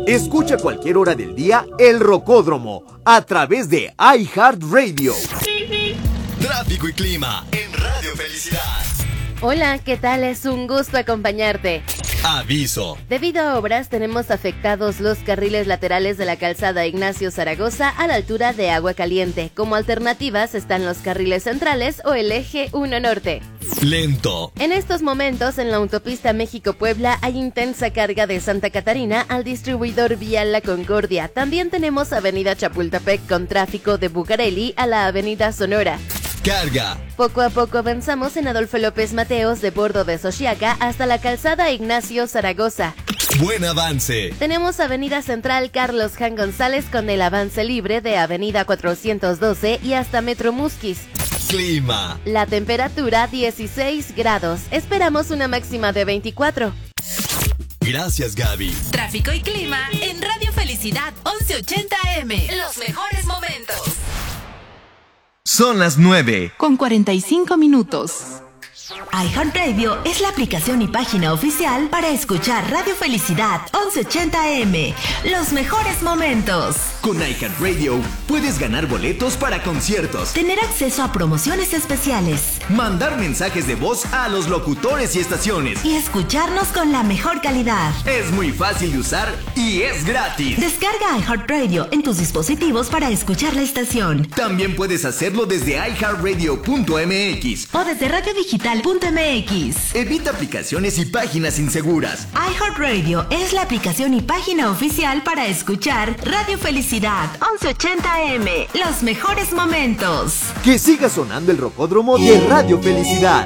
Escucha a cualquier hora del día El Rocódromo a través de iHeartRadio. Tráfico y clima en Radio Felicidad. Hola, ¿qué tal? Es un gusto acompañarte. Aviso. Debido a obras, tenemos afectados los carriles laterales de la calzada Ignacio Zaragoza a la altura de Agua Caliente. Como alternativas están los carriles centrales o el eje 1 norte. Lento. En estos momentos, en la autopista México-Puebla hay intensa carga de Santa Catarina al distribuidor vial La Concordia. También tenemos avenida Chapultepec con tráfico de Bucareli a la avenida Sonora. Carga. Poco a poco avanzamos en Adolfo López Mateos de Bordo de Xochiaca hasta la calzada Ignacio Zaragoza. Buen avance. Tenemos avenida Central Carlos Jan González con el avance libre de avenida 412 y hasta Metro Musquis. Clima. La temperatura 16 grados. Esperamos una máxima de 24. Gracias, Gaby. Tráfico y clima en Radio Felicidad 1180 AM. Los mejores momentos. Son las 9:45. iHeartRadio es la aplicación y página oficial para escuchar Radio Felicidad 1180 AM. Los mejores momentos. Con iHeartRadio puedes ganar boletos para conciertos, Tener acceso a promociones especiales mandar mensajes de voz a los locutores y estaciones. y escucharnos con la mejor calidad. Es muy fácil de usar y es gratis. Descarga iHeartRadio en tus dispositivos para escuchar la estación También puedes hacerlo desde iHeartRadio.mx. o desde radiodigital.mx. Evita aplicaciones y páginas inseguras. iHeartRadio es la aplicación y página oficial para escuchar Radio Felicidad 1180 AM. Los mejores momentos. Que siga sonando el Rocódromo de Radio Felicidad.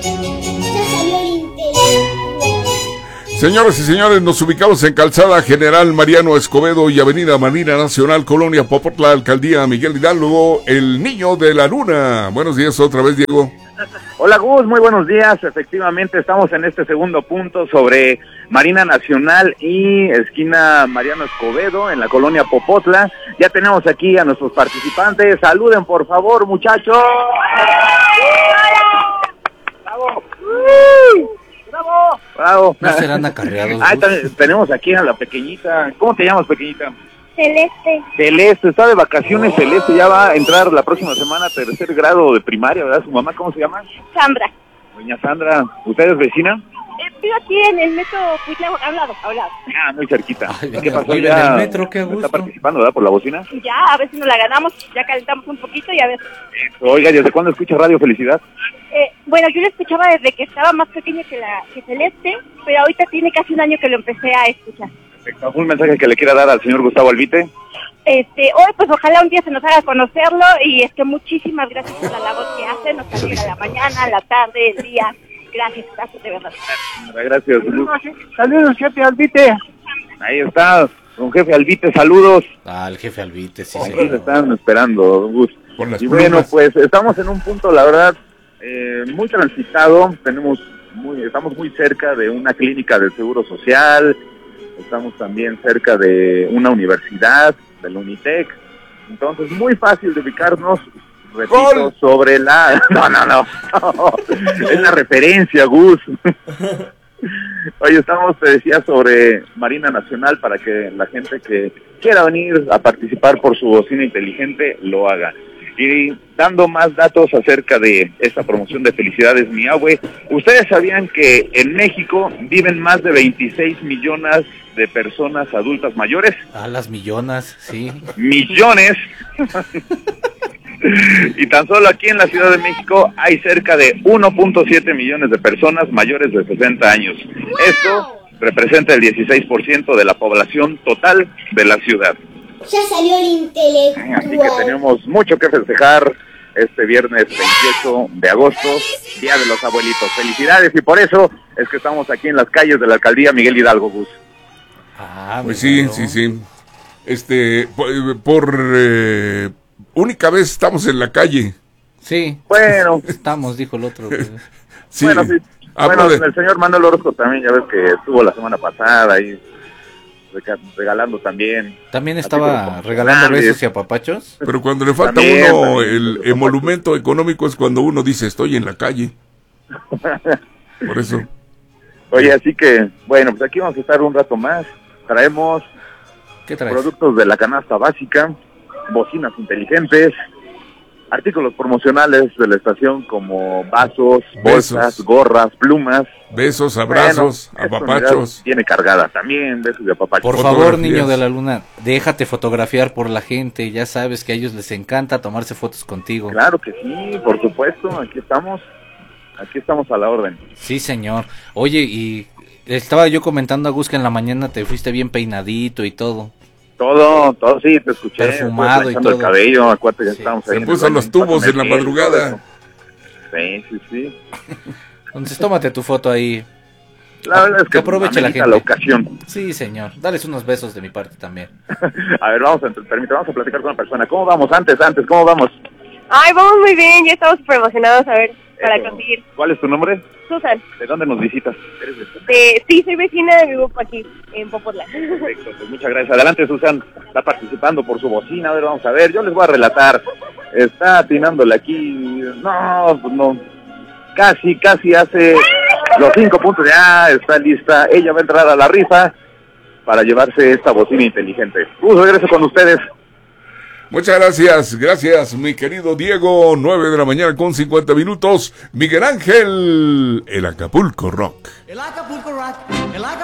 Señoras y señores, nos ubicamos en Calzada General Mariano Escobedo y Avenida Marina Nacional, Colonia Popotla, Alcaldía Miguel Hidalgo, el niño de la luna. Buenos días otra vez, Diego. Hola Gus, muy buenos días. Efectivamente estamos en este segundo punto sobre Marina Nacional y esquina Mariano Escobedo en la colonia Popotla. Ya tenemos aquí a nuestros participantes. Saluden por favor, muchachos. ¡Bravo! ¡Bravo! ¡Bravo! No serán acarreados. Tenemos aquí a la pequeñita. ¿Cómo te llamas, pequeñita? Celeste. Celeste, está de vacaciones. Celeste ya va a entrar la próxima semana a 3er grado de primaria, ¿verdad? ¿Su mamá cómo se llama? Sandra. Doña Sandra. ¿Usted es vecina? Vivo aquí en el metro hablado. Ah, muy cerquita. Ay, ¿Qué pasó? vive Ya en el metro, qué gusto. está participando, ¿verdad? Por la bocina. Ya, a ver si nos la ganamos, ya calentamos un poquito y a ver. Oiga, ¿desde cuándo escucha Radio Felicidad? Bueno, yo la escuchaba desde que estaba más pequeña que Celeste, pero ahorita tiene casi un año que lo empecé a escuchar. Perfecto. ¿Un mensaje que le quiera dar al señor Gustavo Albite? Hoy pues ojalá un día se nos haga conocerlo y muchísimas gracias por la labor que hace, nos ayuda la mañana, la tarde, el día. Gracias de verdad. Gracias. Saludos, jefe Albite. Ahí está, don jefe Albite, saludos. El jefe Albite, sí, Todos señor. están esperando, Gus. Con las Y bueno, plumas. pues estamos en un punto, la verdad, muy transitado. Estamos muy cerca de una clínica del Seguro Social. Estamos también cerca de una universidad, del Unitec. Entonces, muy fácil de ubicarnos. Repito, ¡Gol! sobre la... No. Es la referencia, Gus. Oye, te decía, sobre Marina Nacional para que la gente que quiera venir a participar por su bocina inteligente lo haga. Y dando más datos acerca de esta promoción de Felicidades Miahue, ¿ustedes sabían que en México viven más de 26 millones de personas adultas mayores? Las millonas, sí. ¡Millones! Y tan solo aquí en la Ciudad de México hay cerca de 1.7 millones de personas mayores de 60 años. Esto representa el 16% de la población total de la ciudad. Ya salió el intelectual. Así que tenemos mucho que festejar este viernes 28 de agosto, Día de los Abuelitos. Felicidades, y por eso es que estamos aquí en las calles de la Alcaldía Miguel Hidalgo, Gus. Pues sí. Por única vez estamos en la calle. Sí. Bueno. Estamos, dijo el otro. Sí. Bueno, sí. El señor Manuel Orozco también, ya ves que estuvo la semana pasada ahí regalando también. También estaba regalando besos y apapachos. Pero cuando le falta También, a uno también. el emolumento económico es cuando uno dice estoy en la calle. Por eso. Oye, así que, bueno, pues aquí vamos a estar un rato más. Traemos ¿Qué traes? Productos de la canasta básica, bocinas inteligentes, artículos promocionales de la estación como vasos, bolsas, gorras, plumas. Besos, abrazos, apapachos. Tiene cargada también, besos y apapachos. Por favor, niño de la luna, déjate fotografiar por la gente. Ya sabes que a ellos les encanta tomarse fotos contigo. Claro que sí, por supuesto, aquí estamos a la orden. Sí, señor. Oye, y estaba yo comentando a Gus que en la mañana te fuiste bien peinadito y todo. Todo, sí, te escuché. Perfumado y todo. El cabello, acuérdate que estábamos ahí. Se puso los tubos en la madrugada. Sí. Entonces tómate tu foto ahí. La verdad es que aproveche la gente. la ocasión. Sí, señor. Dales unos besos de mi parte también. A ver, vamos a platicar con una persona. ¿Cómo vamos? Antes, ¿cómo vamos? Ay, vamos muy bien, ya estamos súper emocionados a ver, para conseguir. ¿Cuál es tu nombre? Susan. ¿De dónde nos visitas? Sí, soy vecina, vivo aquí, en Popotla. Perfecto, pues muchas gracias. Adelante, Susan. Está participando por su bocina. A ver, vamos a ver. Yo les voy a relatar. Está atinándole aquí. No. Casi hace los 5 puntos. Ya está lista. Ella va a entrar a la rifa para llevarse esta bocina inteligente. Regreso con ustedes. Muchas gracias mi querido Diego, 9 de la mañana con 50 minutos, Miguel Ángel, el Acapulco Rock.